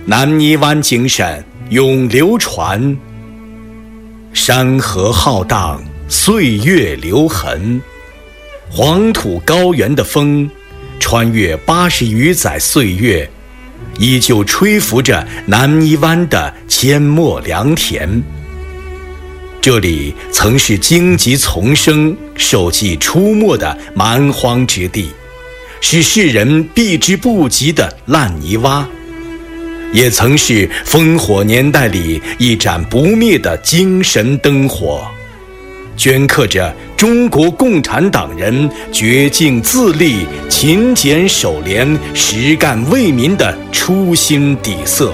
南泥湾精神永流传，山河浩荡，岁月留痕。黄土高原的风，穿越80余载岁月，依旧吹拂着南泥湾的阡陌良田。这里曾是荆棘丛生、兽迹出没的蛮荒之地，是世人避之不及的烂泥洼，也曾是烽火年代里一盏不灭的精神灯火，镌刻着中国共产党人绝境自立、勤俭守廉、实干为民的初心底色。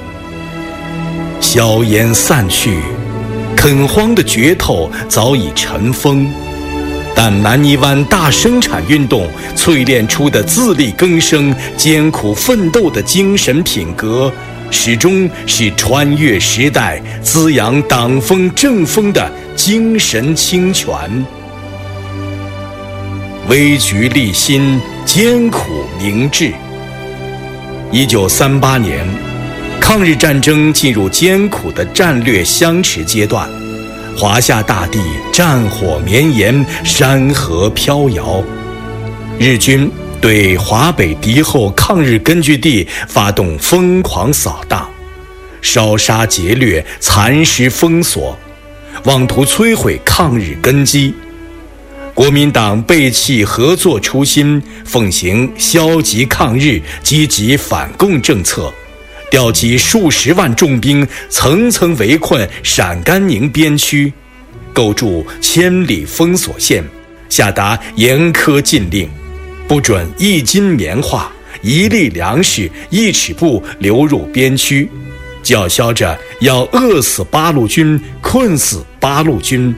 硝烟散去，垦荒的决透早已尘封，但南泥湾大生产运动淬炼出的自力更生、艰苦奋斗的精神品格，始终是穿越时代、滋养党风政风的精神清泉。危局立心，艰苦明志。1938年，抗日战争进入艰苦的战略相持阶段，华夏大地战火绵延，山河飘摇。日军对华北敌后抗日根据地发动疯狂扫荡，烧杀劫掠，蚕食封锁，妄图摧毁抗日根基。国民党背弃合作初心，奉行消极抗日、积极反共政策，调集数十万重兵，层层围困陕甘宁边区，构筑千里封锁线，下达严苛禁令，不准一斤棉花、一粒粮食、1尺布流入边区，叫嚣着要饿死八路军，困死八路军。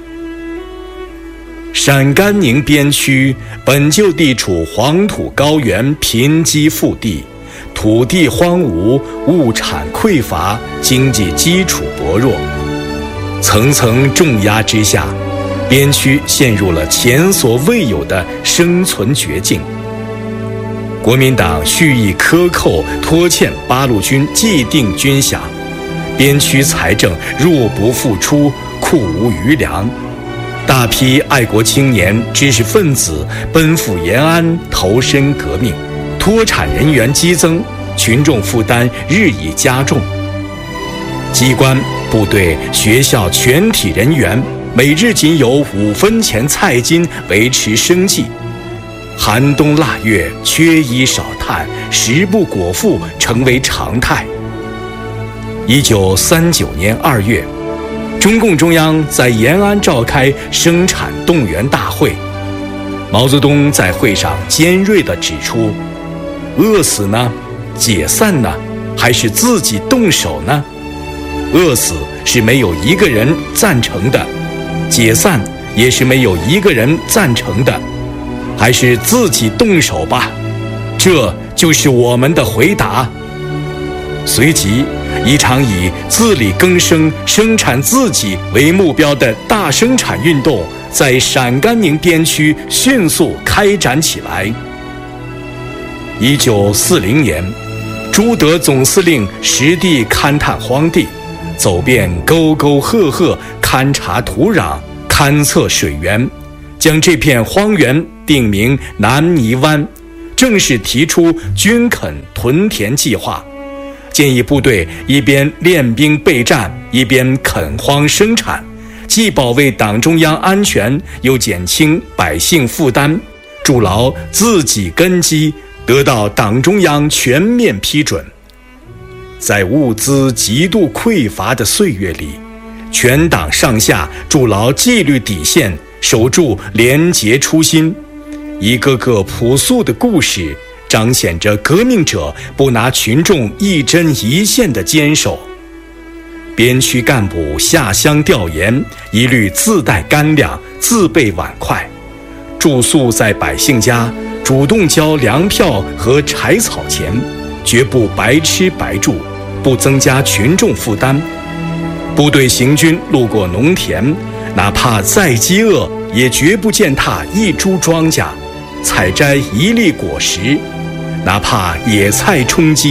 陕甘宁边区本就地处黄土高原贫瘠腹地，土地荒芜，物产匮乏，经济基础薄弱，层层重压之下，边区陷入了前所未有的生存绝境。国民党蓄意克扣拖欠八路军既定军饷，边区财政入不敷出，库无余粮。大批爱国青年、知识分子奔赴延安投身革命，脱产人员激增，群众负担日益加重。机关、部队、学校全体人员每日仅有5分钱菜金维持生计，寒冬腊月缺衣少炭，食不果腹成为常态。1939年2月，中共中央在延安召开生产动员大会，毛泽东在会上尖锐地指出：饿死呢？解散呢？还是自己动手呢？饿死是没有一个人赞成的，解散也是没有一个人赞成的，还是自己动手吧，这就是我们的回答。随即，一场以自力更生、生产自己为目标的大生产运动在陕甘宁边区迅速开展起来。1940年，朱德总司令实地勘探荒地，走遍沟沟壑壑，勘察土壤，勘测水源，将这片荒原定名南泥湾，正式提出军垦屯田计划，建议部队一边练兵备战，一边垦荒生产，既保卫党中央安全，又减轻百姓负担，筑牢自己根基，得到党中央全面批准。在物资极度匮乏的岁月里，全党上下筑牢纪律底线，守住廉洁初心，一个个朴素的故事彰显着革命者不拿群众一针一线的坚守。边区干部下乡调研，一律自带干粮，自备碗筷，住宿在百姓家，主动交粮票和柴草钱，绝不白吃白住，不增加群众负担。部队行军路过农田，哪怕再饥饿，也绝不践踏一株庄稼，采摘一粒果实，哪怕野菜充饥，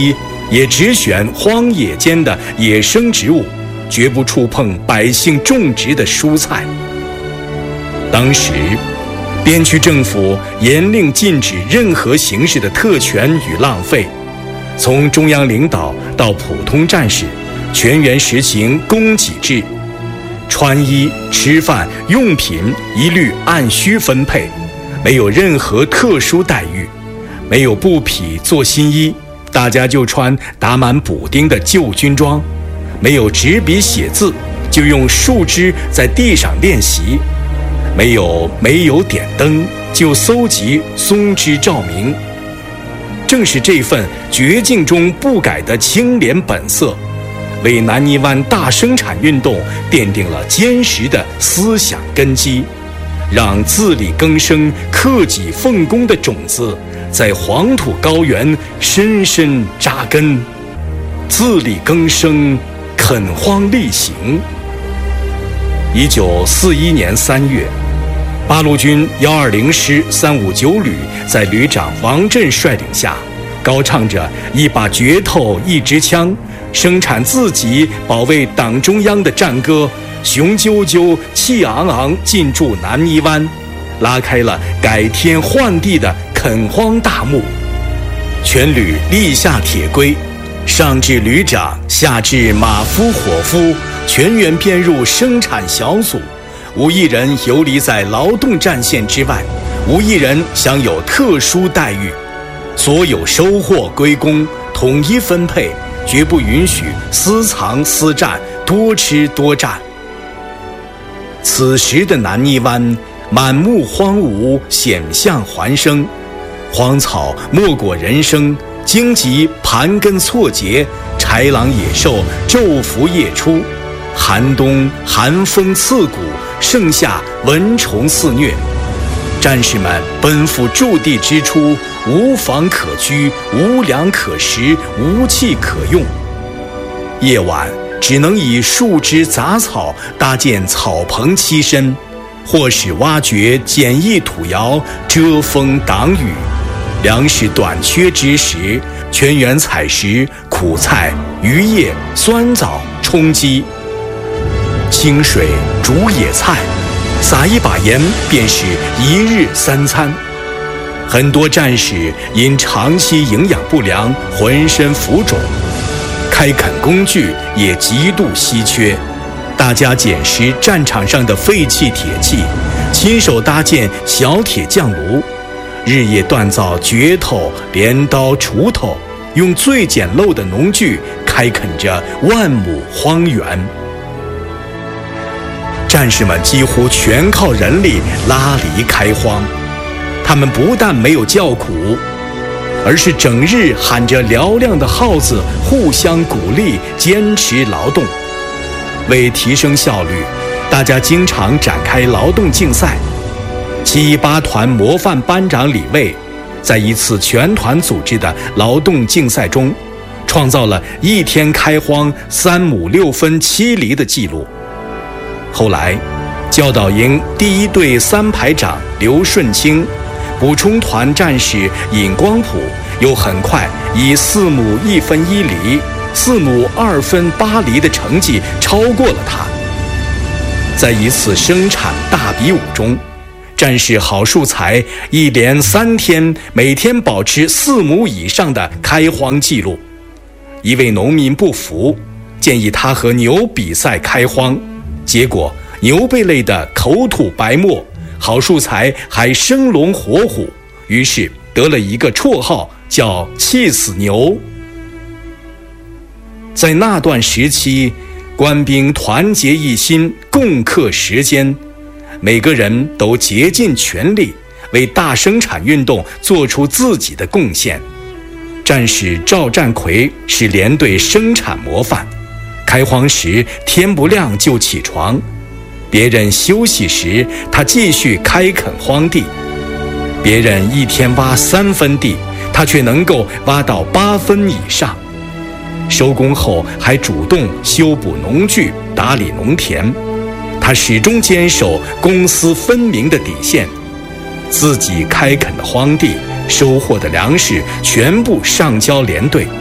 也只选荒野间的野生植物，绝不触碰百姓种植的蔬菜。当时，边区政府严令禁止任何形式的特权与浪费，从中央领导到普通战士，全员实行供给制，穿衣、吃饭、用品一律按需分配，没有任何特殊待遇，没有布匹做新衣，大家就穿打满补丁的旧军装，没有执笔写字，就用树枝在地上练习，没有煤油点灯，就搜集松枝照明。正是这份绝境中不改的清廉本色，为南泥湾大生产运动奠定了坚实的思想根基，让自力更生、克己奉公的种子在黄土高原深深扎根。自力更生，垦荒力行。1941年3月，八路军120师359旅在旅长王震率领下，高唱着一把镢头一支枪，生产自己保卫党中央的战歌，雄赳赳气昂昂进驻南泥湾，拉开了改天换地的垦荒大幕。全旅立下铁规，上至旅长，下至马夫伙夫，全员编入生产小组，无一人游离在劳动战线之外，无一人享有特殊待遇，所有收获归公，统一分配，绝不允许私藏私占，多吃多占。此时的南泥湾满目荒芜，险象环生，荒草没过人生，荆棘盘根错节，豺狼野兽昼伏夜出，寒冬寒风刺骨，盛夏蚊虫肆虐。战士们奔赴驻地之初，无房可居，无粮可食，无器可用。夜晚只能以树枝杂草搭建草棚栖身，或是挖掘简易土窑遮风挡雨。粮食短缺之时，全员采食苦菜、鱼叶、酸枣、充饥。清水煮野菜，撒一把盐便是一日3餐。很多战士因长期营养不良，浑身浮肿，开垦工具也极度稀缺。大家捡拾战场上的废弃铁器，亲手搭建小铁匠炉，日夜锻造镢头、镰刀、锄头，用最简陋的农具开垦着万亩荒原。战士们几乎全靠人力拉犁开荒，他们不但没有叫苦，而是整日喊着嘹亮的号子，互相鼓励，坚持劳动。为提升效率，大家经常展开劳动竞赛。718团模范班长李卫，在一次全团组织的劳动竞赛中，创造了一天开荒3亩6分7厘的记录。后来，教导营第1队3排长刘顺清，补充团战士尹光普，又很快以4亩1分1厘、4亩2分8厘的成绩超过了他。在一次生产大比武中，战士郝树才一连3天，每天保持4亩以上的开荒记录。一位农民不服，建议他和牛比赛开荒，结果牛被累得口吐白沫，郝树才还生龙活虎，于是得了一个绰号叫气死牛。在那段时期，官兵团结一心，共克时艰，每个人都竭尽全力为大生产运动做出自己的贡献。战士赵占奎是连队生产模范，开荒时天不亮就起床，别人休息时他继续开垦荒地，别人一天挖3分地，他却能够挖到8分以上。收工后还主动修补农具，打理农田。他始终坚守公私分明的底线，自己开垦的荒地，收获的粮食全部上交连队，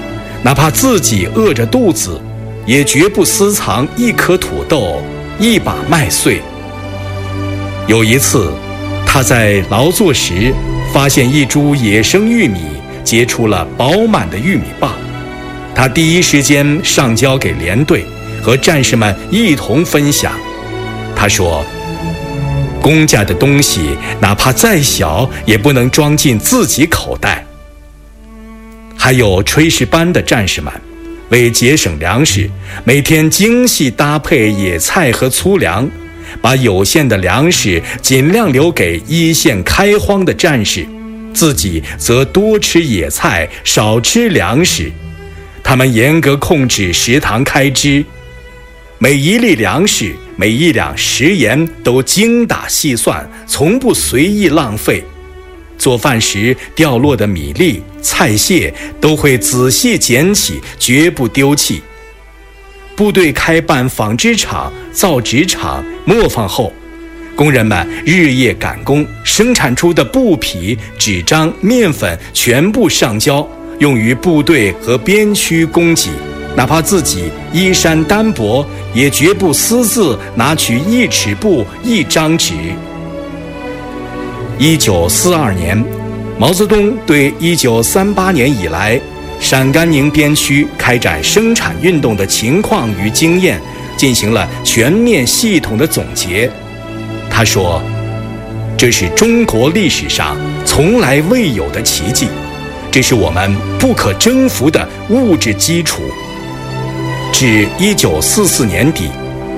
哪怕自己饿着肚子，也绝不私藏一颗土豆、一把麦穗。有一次，他在劳作时发现一株野生玉米结出了饱满的玉米棒，他第一时间上交给连队，和战士们一同分享。他说，公家的东西哪怕再小，也不能装进自己口袋。还有炊事班的战士们，为节省粮食，每天精细搭配野菜和粗粮，把有限的粮食尽量留给一线开荒的战士，自己则多吃野菜，少吃粮食。他们严格控制食堂开支，每一粒粮食、每一两食盐都精打细算，从不随意浪费。做饭时掉落的米粒、菜屑都会仔细捡起，绝不丢弃。部队开办纺织厂、造纸厂、磨坊后，工人们日夜赶工，生产出的布匹、纸张、面粉全部上交，用于部队和边区供给。哪怕自己衣衫单薄，也绝不私自拿取1尺布、1张纸。1942年，毛泽东对1938年以来陕甘宁边区开展生产运动的情况与经验进行了全面系统的总结。他说，这是中国历史上从来未有的奇迹，这是我们不可征服的物质基础。至1944年底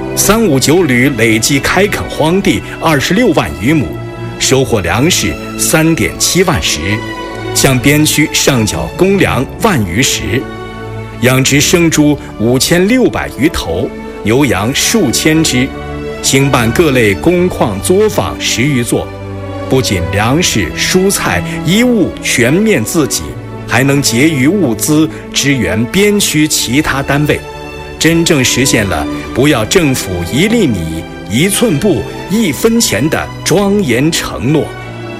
，359旅累计开垦荒地26万余亩，收获粮食3.7万石，向边区上缴公粮万余石，养殖生猪5600余头，牛羊数千只，兴办各类工矿作坊10余座。不仅粮食、蔬菜、衣物全面自给，还能结余物资支援边区其他单位，真正实现了不要政府1粒米、1寸布、1分钱的庄严承诺。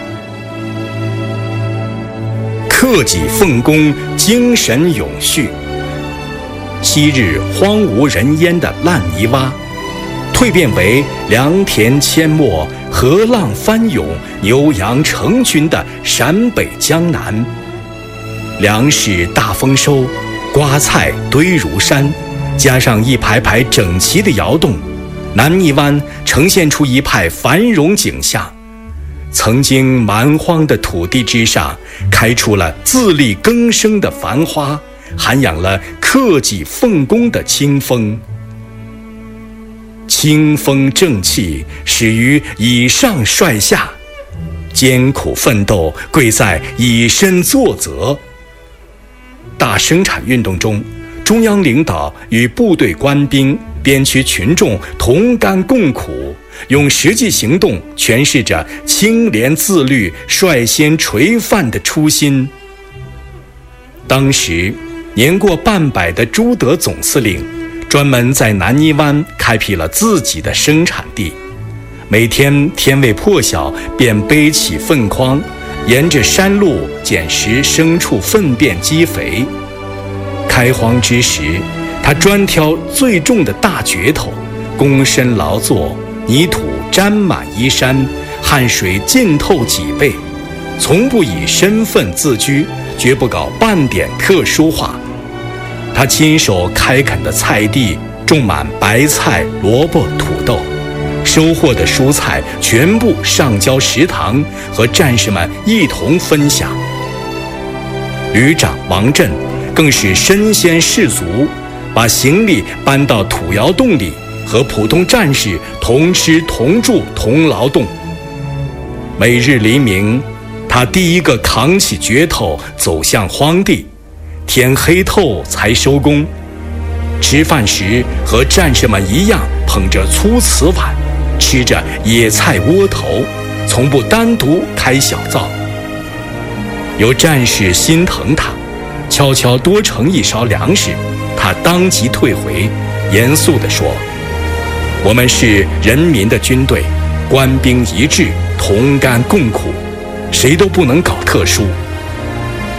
克己奉公，精神永续。昔日荒无人烟的烂泥洼，蜕变为良田阡陌、河浪翻涌、牛羊成群的陕北江南。粮食大丰收，瓜菜堆如山，加上一排排整齐的窑洞，南泥湾呈现出一派繁荣景象。曾经蛮荒的土地之上，开出了自力更生的繁花，涵养了克己奉公的清风。清风正气始于以上率下，艰苦奋斗贵在以身作则。大生产运动中，中央领导与部队官兵、边区群众同甘共苦，用实际行动诠释着清廉自律、率先垂范的初心。当时年过半百的朱德总司令专门在南泥湾开辟了自己的生产地，每天天未破晓便背起粪筐，沿着山路捡拾牲畜粪便积肥。开荒之时，他专挑最重的大镢头，躬身劳作，泥土沾满衣衫，汗水浸透脊背，从不以身份自居，绝不搞半点特殊化。他亲手开垦的菜地种满白菜、萝卜、土豆，收获的蔬菜全部上交食堂，和战士们一同分享。旅长王震更是身先士卒，把行李搬到土窑洞里，和普通战士同吃同住同劳动。每日黎明，他第一个扛起镢头走向荒地，天黑透才收工。吃饭时和战士们一样，捧着粗瓷碗，吃着野菜窝头，从不单独开小灶。有战士心疼他，悄悄多盛一勺粮食，他当即退回，严肃地说：“我们是人民的军队，官兵一致，同甘共苦，谁都不能搞特殊。”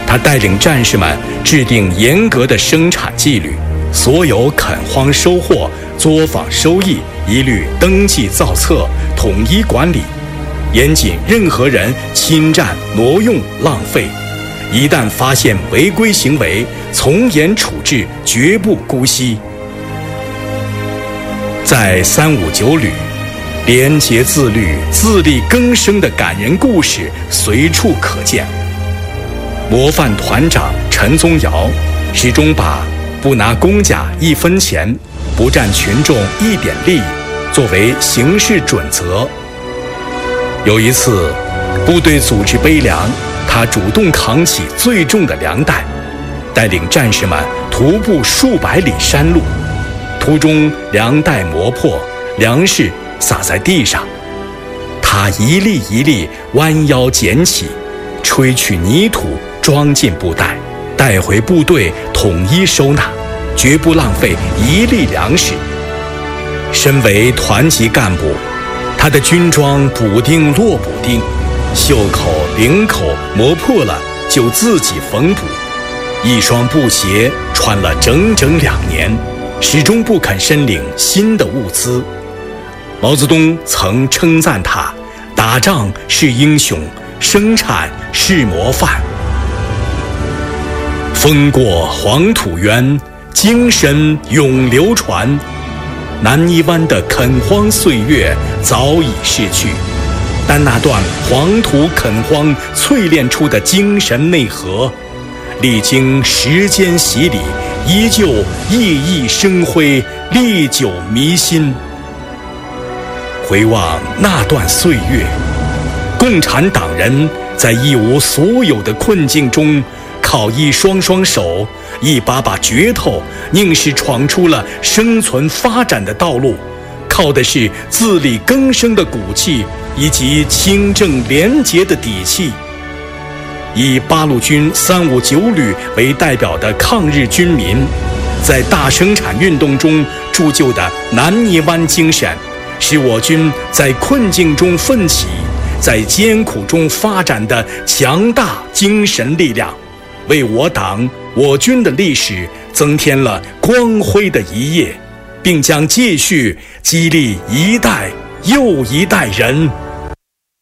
他带领战士们制定严格的生产纪律，所有垦荒收获、作坊收益一律登记造册，统一管理，严禁任何人侵占、挪用、浪费。一旦发现违规行为，从严处置，绝不姑息。在359旅，廉洁自律、自力更生的感人故事随处可见。模范团长陈宗尧始终把不拿公家1分钱，不占群众1点利益作为行事准则。有一次，部队组织悲粮，他主动扛起最重的粮袋，带领战士们徒步数百里山路，途中粮袋磨破，粮食洒在地上，他一粒一粒弯腰捡起，吹去泥土，装进布袋，带回部队统一收纳，绝不浪费一粒粮食。身为团级干部，他的军装补丁落补丁，袖口、领口磨破了就自己缝补，一双布鞋穿了整整2年，始终不肯申领新的物资。毛泽东曾称赞他：打仗是英雄，生产是模范。风过黄土原，精神永流传。南泥湾的垦荒岁月早已逝去，但那段黄土垦荒淬炼出的精神内核，历经时间洗礼，依旧熠熠生辉，历久弥新。回望那段岁月，共产党人在一无所有的困境中，靠一双双手、一把把镢头，硬是闯出了生存发展的道路，靠的是自力更生的骨气以及清正廉洁的底气。以八路军359旅为代表的抗日军民，在大生产运动中铸就的南泥湾精神，是我军在困境中奋起，在艰苦中发展的强大精神力量，为我党我军的历史增添了光辉的一页，并将继续激励一代又一代人。